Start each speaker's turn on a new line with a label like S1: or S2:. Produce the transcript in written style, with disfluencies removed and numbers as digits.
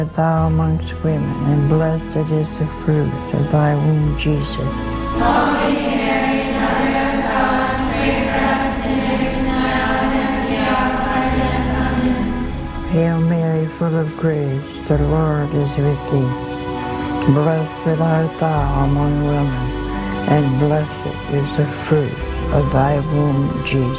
S1: art thou amongst women, and blessed is the fruit of thy womb, Jesus.
S2: Holy Mary, Mother of God, pray for us sinners now and at the hour of our death. Amen.
S1: Hail Mary, full of grace, the Lord is with thee. Blessed art thou among women, and blessed is the fruit of thy womb, Jesus.